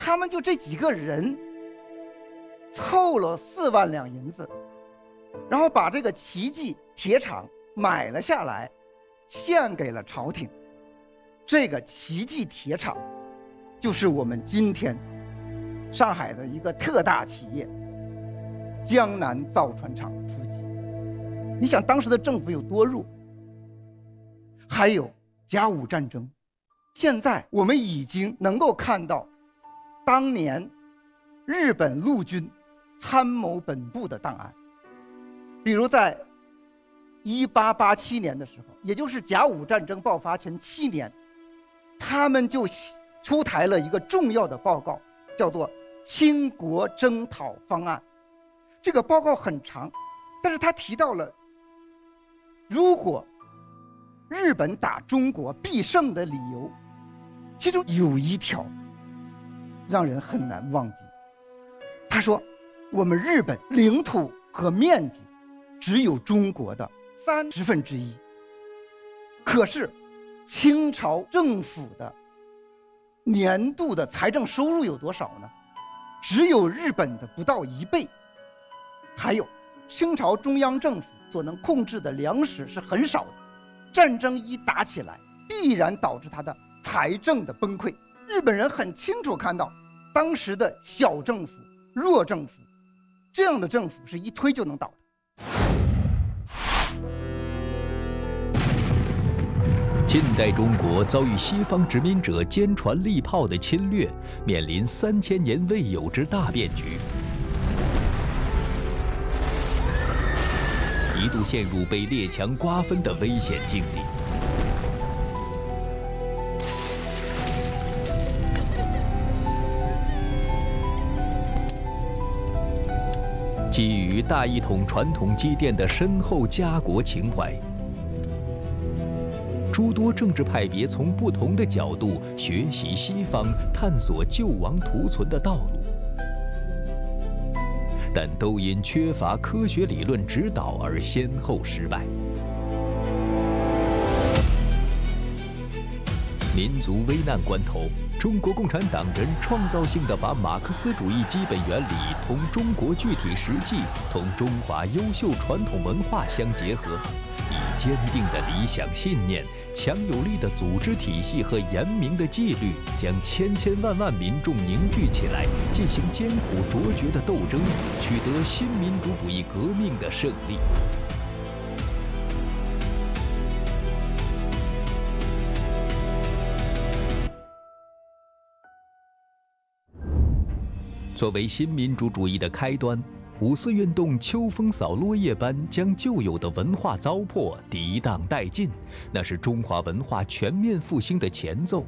他们就这几个人凑了4万两银子，然后把这个奇迹铁厂买了下来，献给了朝廷。这个奇迹铁厂就是我们今天上海的一个特大企业江南造船厂的初级。你想当时的政府有多弱？还有甲午战争，现在我们已经能够看到当年日本陆军参谋本部的档案。比如在1887年的时候，也就是甲午战争爆发前7年，他们就出台了一个重要的报告，叫做倾国征讨方案。这个报告很长，但是他提到了如果日本打中国必胜的理由，其中有一条让人很难忘记。他说我们日本领土和面积只有中国的1/30，可是清朝政府的年度的财政收入有多少呢？只有日本的不到1倍。还有清朝中央政府所能控制的粮食是很少的，战争一打起来必然导致它的财政的崩溃。日本人很清楚看到当时的小政府、弱政府，这样的政府是一推就能倒的。 近代中国遭遇西方殖民者坚船利炮的侵略，面临3000年未有之大变局，一度陷入被列强瓜分的危险境地。基于大一统传统积淀的深厚家国情怀，诸多政治派别从不同的角度学习西方，探索救亡图存的道路，但都因缺乏科学理论指导而先后失败。民族危难关头，中国共产党人创造性地把马克思主义基本原理同中国具体实际、同中华优秀传统文化相结合，以坚定的理想信念、强有力的组织体系和严明的纪律，将千千万万民众凝聚起来，进行艰苦卓绝的斗争，取得新民主主义革命的胜利。作为新民主主义的开端，5四运动秋风扫落叶般将旧有的文化糟粕涤荡殆尽，那是中华文化全面复兴的前奏。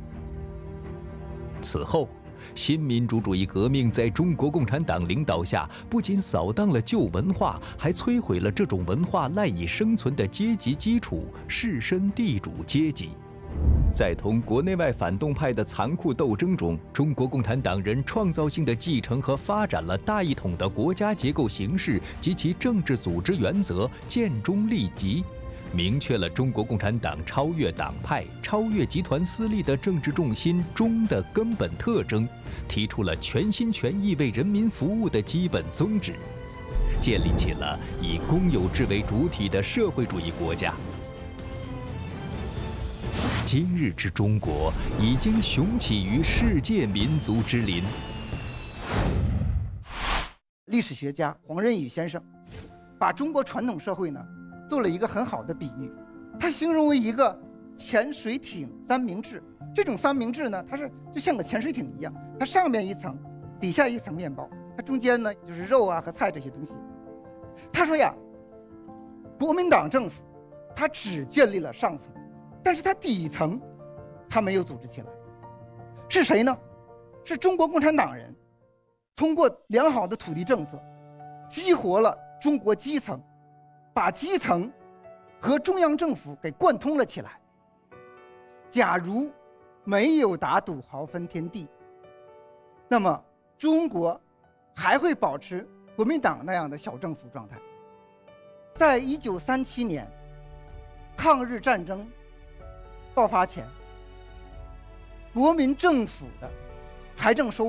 此后，新民主主义革命在中国共产党领导下，不仅扫荡了旧文化，还摧毁了这种文化赖以生存的阶级基础——士绅地主阶级。在同国内外反动派的残酷斗争中，中国共产党人创造性地继承和发展了大一统的国家结构形式及其政治组织原则，建中立极，明确了中国共产党超越党派、超越集团私利的政治重心中的根本特征，提出了全心全意为人民服务的基本宗旨，建立起了以公有制为主体的社会主义国家。今日之中国已经雄起于世界民族之林。 历史学家黄仁宇先生把中国传统社会呢做了一个很好的比喻，他形容为一个潜水艇三明治。这种三明治呢，它是就像个潜水艇一样，它上面一层，底下一层面包，它中间呢就是肉啊和菜这些东西。他说呀，国民党政府它只建立了上层，但是它底层它没有组织起来。是谁呢？是中国共产党人通过良好的土地政策激活了中国基层，把基层和中央政府给贯通了起来。假如没有打土豪分田地，那么中国还会保持国民党那样的小政府状态。在1937年抗日战争爆发前，国民政府的财政收